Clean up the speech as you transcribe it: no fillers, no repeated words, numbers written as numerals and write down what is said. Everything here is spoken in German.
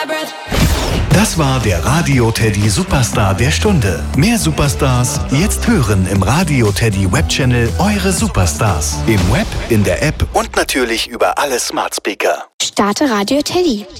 Das war der Radio Teddy Superstar der Stunde. Mehr Superstars jetzt hören im Radio Teddy Webchannel Eure Superstars. Im Web, in der App und natürlich über alle Smart Speaker. Starte Radio Teddy.